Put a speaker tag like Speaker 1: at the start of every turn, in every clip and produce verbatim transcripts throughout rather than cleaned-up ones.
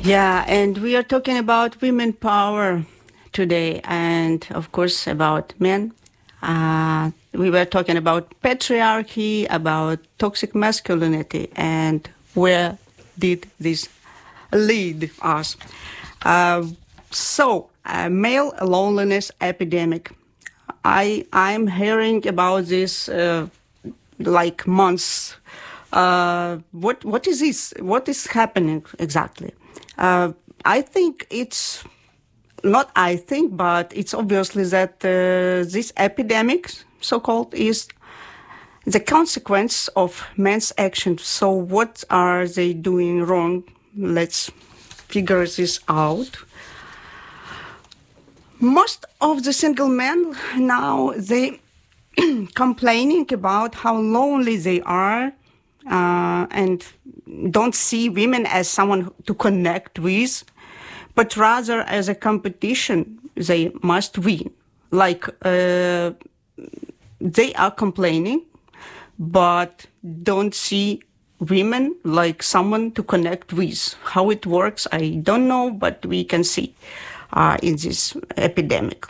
Speaker 1: Yeah, and we are talking about women power today, and of course about men. Uh, we were talking about patriarchy, about toxic masculinity, and where did this lead us? Uh, so, uh, male loneliness epidemic. I I'm hearing about this uh, like months. Uh, what what is this? What is happening exactly? Uh, I think it's not. I think, but it's obviously that uh, this epidemic, so-called, is the consequence of men's actions. So, what are they doing wrong? Let's figure this out. Most of the single men now, they complaining about how lonely they are uh, and don't see women as someone to connect with, but rather as a competition they must win. Like uh, they are complaining, but don't see women like someone to connect with. How it works, I don't know, but we can see uh, in this epidemic.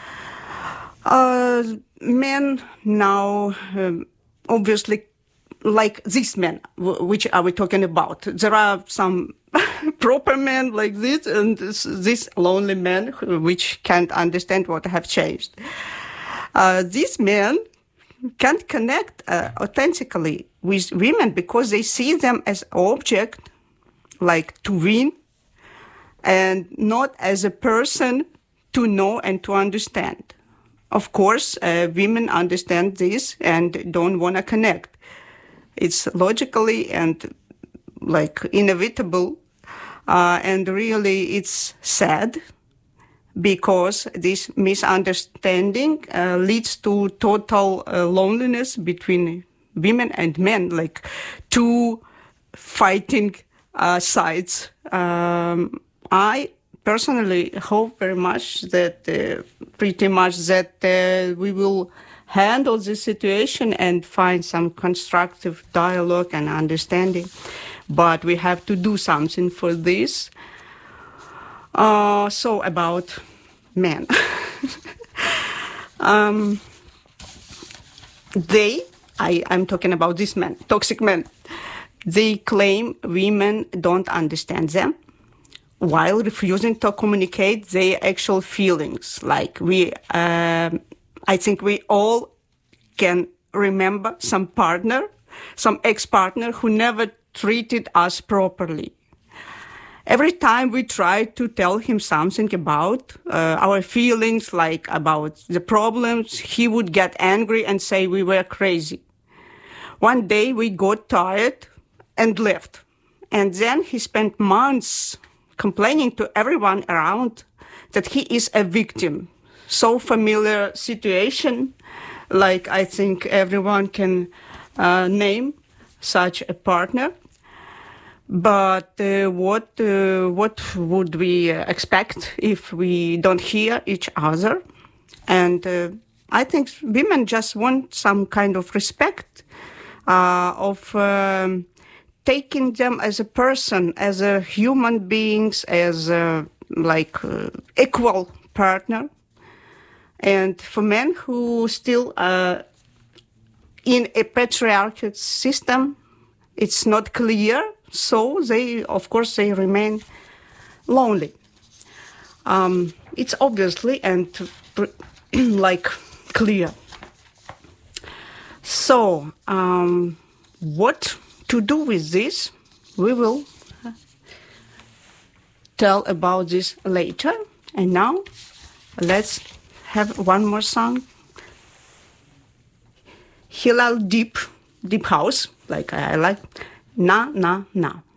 Speaker 1: Uh, men now, um, obviously, like these men, w- which are we talking about? There are some proper men like this, and this, this lonely men who, which can't understand what have changed. Uh, these men can't connect uh, authentically with women because they see them as object, like to win, and not as a person to know and to understand. Of course, uh, women understand this and don't want to connect. It's logically and like inevitable, uh, and really it's sad because this misunderstanding uh, leads to total uh, loneliness between women and men, like two fighting uh, sides. Um, I personally hope very much that uh, pretty much that uh, we will handle this situation and find some constructive dialogue and understanding. But we have to do something for this. Uh, so about men. um, they, I, I'm talking about these men, toxic men, they claim women don't understand them, while refusing to communicate their actual feelings. Like we, um, I think we all can remember some partner, some ex-partner who never treated us properly. Every time we tried to tell him something about uh, our feelings, like about the problems, he would get angry and say we were crazy. One day we got tired and left. And then he spent months complaining to everyone around that he is a victim. So familiar situation, like I think everyone can uh, name such a partner. But uh, what uh, what would we expect if we don't hear each other? And uh, I think women just want some kind of respect, uh, of um, taking them as a person, as a human beings, as a, like uh, equal partner. And for men who still are in a patriarchal system, it's not clear. So they, of course, they remain lonely. Um, it's obviously and like clear. So um, what to do with this? We will tell about this later. And now let's have one more song. Hillel Deep, Deep House, like I like. Na, na, na.